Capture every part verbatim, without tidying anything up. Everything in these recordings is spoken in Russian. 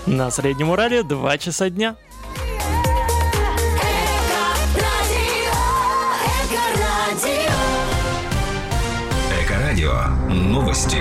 На Среднем Урале два часа дня. Эко-радио. Новости.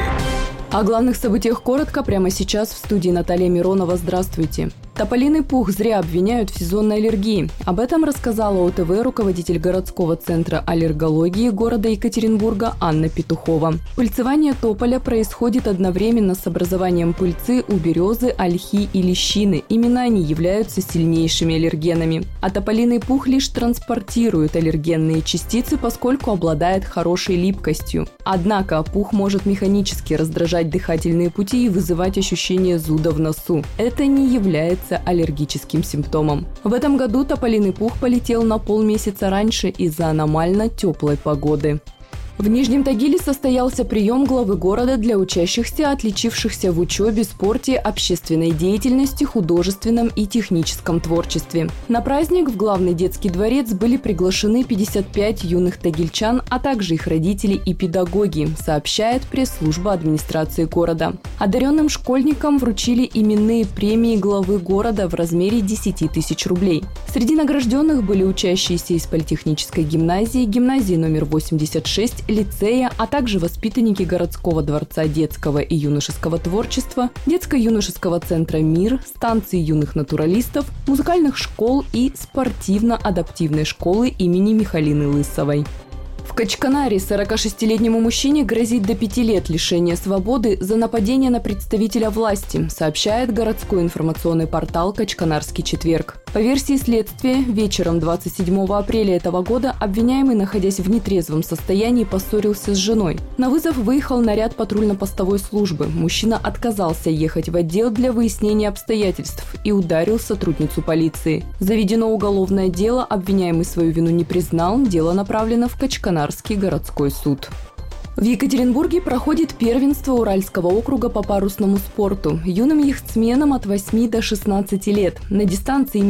О главных событиях коротко прямо сейчас в студии Наталья Миронова. Здравствуйте. Тополиный пух зря обвиняют в сезонной аллергии. Об этом рассказала о тэ вэ руководитель городского центра аллергологии города Екатеринбурга Анна Петухова. Пыльцевание тополя происходит одновременно с образованием пыльцы у березы, ольхи и лещины. Именно они являются сильнейшими аллергенами. А тополиный пух лишь транспортирует аллергенные частицы, поскольку обладает хорошей липкостью. Однако пух может механически раздражать дыхательные пути и вызывать ощущение зуда в носу. Это не является аллергическим симптомом. В этом году тополиный пух полетел на полмесяца раньше из-за аномально теплой погоды. В Нижнем Тагиле состоялся прием главы города для учащихся, отличившихся в учебе, спорте, общественной деятельности, художественном и техническом творчестве. На праздник в главный детский дворец были приглашены пятьдесят пять юных тагильчан, а также их родители и педагоги, сообщает пресс-служба администрации города. Одаренным школьникам вручили именные премии главы города в размере десять тысяч рублей. Среди награжденных были учащиеся из политехнической гимназии, гимназии номер восемьдесят шесть, лицея, а также воспитанники городского дворца детского и юношеского творчества, детско-юношеского центра «Мир», станции юных натуралистов, музыкальных школ и спортивно-адаптивной школы имени Михалины Лысовой. В Качканаре сорокашестилетнему мужчине грозит до пяти лет лишения свободы за нападение на представителя власти, сообщает городской информационный портал «Качканарский четверг». По версии следствия, вечером двадцать седьмого апреля этого года обвиняемый, находясь в нетрезвом состоянии, поссорился с женой. На вызов выехал наряд патрульно-постовой службы. Мужчина отказался ехать в отдел для выяснения обстоятельств и ударил сотрудницу полиции. Заведено уголовное дело, обвиняемый свою вину не признал, дело направлено в Качканарский городской суд. В Екатеринбурге проходит первенство Уральского округа по парусному спорту. Юным яхтсменам от восьми до шестнадцати лет. На дистанции